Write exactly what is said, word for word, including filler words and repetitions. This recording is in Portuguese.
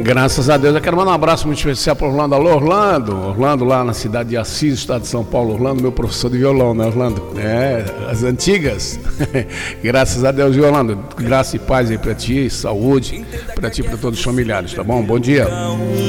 Graças a Deus. Eu quero mandar um abraço muito especial para Orlando. Alô, Orlando. Orlando, lá na cidade de Assis, estado de São Paulo. Orlando, meu professor de violão, né, Orlando? É, as antigas. Graças a Deus, Orlando. Graça e paz aí para ti, saúde, para ti e para todos os familiares, tá bom? Bom dia.